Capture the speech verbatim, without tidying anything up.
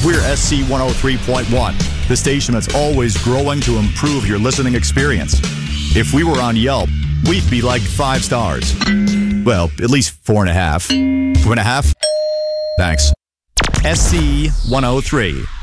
We're S C one oh three point one, the station that's always growing to improve your listening experience. If we were on Yelp, we'd be like five stars. Well, at least four and a half. Two and a half? Thanks. S C one oh three.